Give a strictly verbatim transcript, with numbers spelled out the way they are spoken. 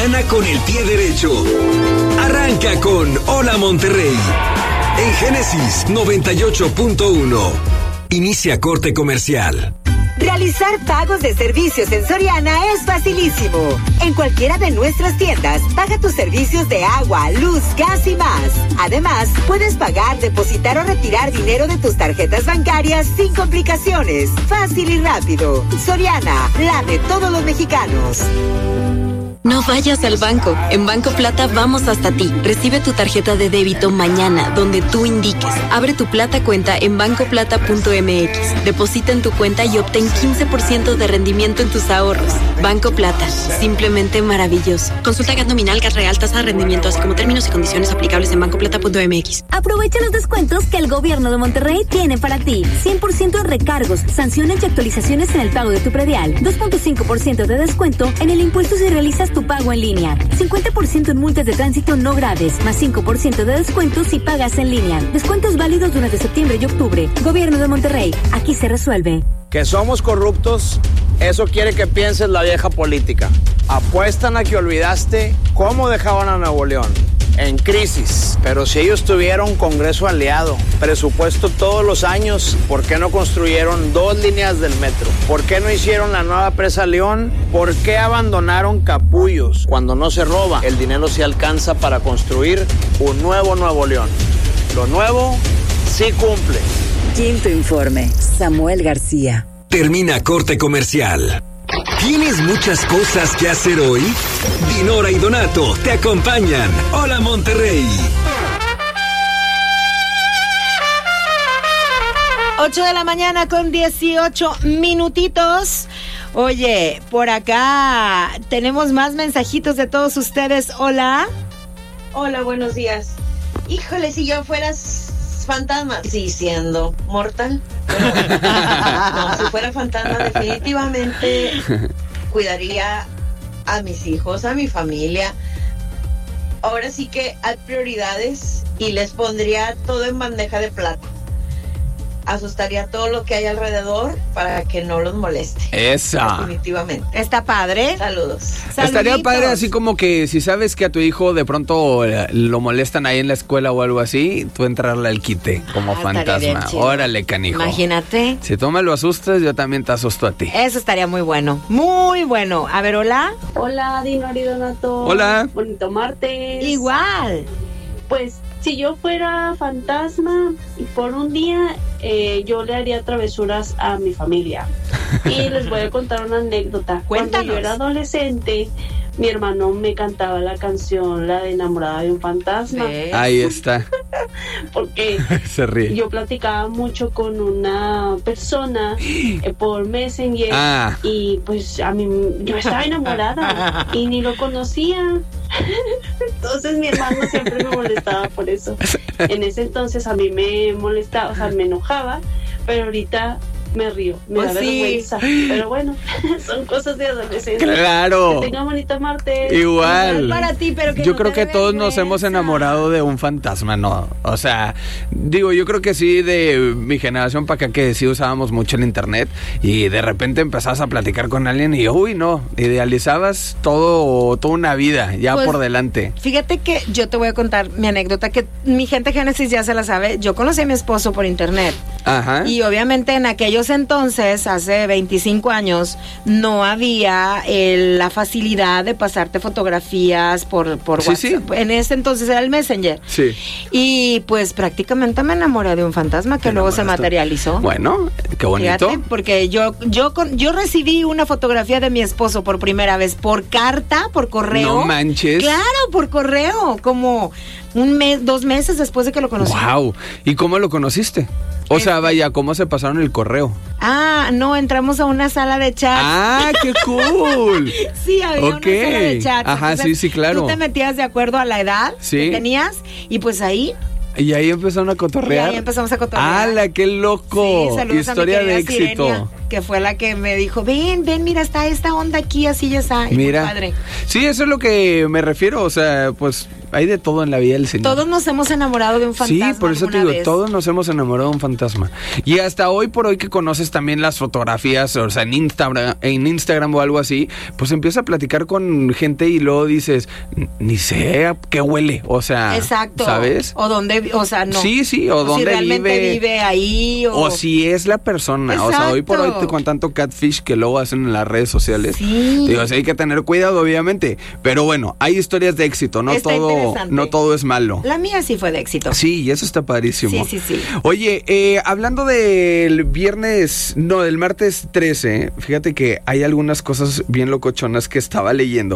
mañana con el pie derecho. Arranca con Hola Monterrey. En Génesis noventa y ocho punto uno. Inicia corte comercial. Realizar pagos de servicios en Soriana es facilísimo. En cualquiera de nuestras tiendas, paga tus servicios de agua, luz, gas y más. Además, puedes pagar, depositar o retirar dinero de tus tarjetas bancarias sin complicaciones. Fácil y rápido. Soriana, la de todos los mexicanos. No vayas al banco. En Banco Plata vamos hasta ti. Recibe tu tarjeta de débito mañana, donde tú indiques. Abre tu Plata cuenta en banco plata punto m x. Deposita en tu cuenta y obtén quince por ciento de rendimiento en tus ahorros. Banco Plata. Simplemente maravilloso. Consulta Gat nominal, Gat real, tasa de rendimiento, así como términos y condiciones aplicables en banco plata punto m x. Aprovecha los descuentos que el gobierno de Monterrey tiene para ti. cien por ciento en recargos, sanciones y actualizaciones en el pago de tu predial. dos punto cinco por ciento de descuento en el impuesto si realizas tu pago en línea. cincuenta por ciento en multas de tránsito no graves, más cinco por ciento de descuento si pagas en línea. Descuentos válidos durante septiembre y octubre. Gobierno de Monterrey. Aquí se resuelve. Que somos corruptos, eso quiere que pienses la vieja política. Apuestan a que olvidaste cómo dejaban a Nuevo León. En crisis, pero si ellos tuvieron Congreso aliado, presupuesto todos los años, ¿por qué no construyeron dos líneas del metro? ¿Por qué no hicieron la nueva presa León? ¿Por qué abandonaron Capullos? Cuando no se roba, el dinero se alcanza para construir un nuevo Nuevo León. Lo nuevo sí cumple. Quinto informe, Samuel García. Termina corte comercial. ¿Tienes muchas cosas que hacer hoy? Dinora y Donato te acompañan. Hola Monterrey. ocho de la mañana con dieciocho minutitos. Oye, por acá tenemos más mensajitos de todos ustedes. Hola. Hola, buenos días. Híjole, si yo fueras fantasma, sí, siendo mortal. Pero, no, si fuera fantasma, definitivamente cuidaría a mis hijos, a mi familia. Ahora sí que hay prioridades y les pondría todo en bandeja de plata. Asustaría todo lo que hay alrededor para que no los moleste. Esa. Definitivamente. Está padre. Saludos. Estaría padre así como que si sabes que a tu hijo de pronto lo molestan ahí en la escuela o algo así, tú entrarle al quite como ah, fantasma. Órale, canijo. Imagínate. Si tú me lo asustas, yo también te asusto a ti. Eso estaría muy bueno. Muy bueno. A ver, hola. Hola, Dinora y Donato. Hola. Bonito martes. Igual. Pues si yo fuera fantasma por un día, eh, yo le haría travesuras a mi familia. Y les voy a contar una anécdota. Cuéntanos. Cuando yo era adolescente, mi hermano me cantaba la canción, la de Enamorada de un fantasma. ¿Ves? Ahí está. Porque se ríe. Yo platicaba mucho con una persona eh, por Messenger ah. y pues a mí yo estaba enamorada y ni lo conocía. Entonces mi hermano siempre me molestaba por eso. En ese entonces a mí me molestaba, o sea, me enojaba, pero ahorita me río, me pues da sí. vergüenza. Pero bueno, son cosas de adolescencia. Claro. Que tenga bonito martes. Igual. Para ti, pero que yo no creo que vergüenza. todos nos hemos enamorado de un fantasma, ¿no? O sea, digo, yo creo que sí, de mi generación para acá, que sí usábamos mucho el internet y de repente empezabas a platicar con alguien y, uy, no, idealizabas todo, toda una vida ya pues, por delante. Fíjate que yo te voy a contar mi anécdota, que mi gente Génesis ya se la sabe. Yo conocí a mi esposo por internet. Ajá. Y obviamente en aquellos entonces, hace veinticinco años, no había eh, la facilidad de pasarte fotografías por, por sí, WhatsApp. Sí. En ese entonces era el Messenger. Sí. Y pues prácticamente me enamoré de un fantasma que luego se materializó. Bueno, qué bonito. Fíjate, porque yo, yo, yo recibí una fotografía de mi esposo por primera vez por carta, por correo. No manches. Claro, por correo, como un mes, dos meses después de que lo conocí. Wow. ¿Y cómo lo conociste? O sea, vaya, ¿cómo se pasaron el correo? Ah, no, entramos a una sala de chat. ¡Ah, qué cool! Sí, había okay. una sala de chat. Ajá, Entonces, sí, sí, claro. Tú te metías de acuerdo a la edad sí. que tenías y pues ahí... Y ahí empezaron a cotorrear. Y ahí empezamos a cotorrear. ¡Hala, qué loco! Sí, saludos Historia a mi de éxito. Sirenia. que fue la que me dijo, ven, ven, mira, está esta onda aquí, así ya está. Y Mira, padre. Sí, eso es lo que me refiero, o sea, pues hay de todo en la vida del Señor. Todos nos hemos enamorado de un fantasma. Sí, por eso te digo, vez. todos nos hemos enamorado de un fantasma. Y hasta hoy por hoy que conoces también las fotografías, o sea, en Instagram, en Instagram o algo así, pues empiezas a platicar con gente y luego dices, ni sé a qué huele, o sea, exacto. ¿sabes? O dónde, o sea, no. Sí, sí, o, o dónde si realmente vive. vive ahí. O... o si es la persona. Exacto. O sea, hoy por hoy te, con tanto catfish que luego hacen en las redes sociales. Sí. Digo, o sea, hay que tener cuidado, obviamente. Pero bueno, hay historias de éxito, no está todo, no todo es malo. La mía sí fue de éxito. Sí, y eso está padrísimo. Sí, sí, sí. Oye, eh, hablando del viernes, no, del martes trece, fíjate que hay algunas cosas bien locochonas que estaba leyendo.